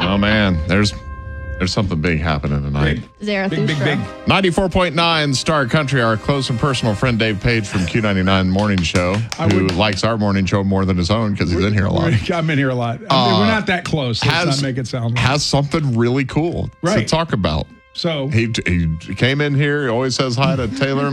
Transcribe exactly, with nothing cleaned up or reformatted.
Oh, man. There's there's something big happening tonight. Zarathustra. Big, big, big. ninety-four point nine Star Country, our close and personal friend Dave Page from Q ninety-nine Morning Show, I who would- likes our morning show more than his own because he's in here a lot. I'm in here a lot. I mean, Uh, we're not that close. Let's has, not make it sound like. has something really cool to Right. talk about. So He, he came in here. He always says hi to Taylor and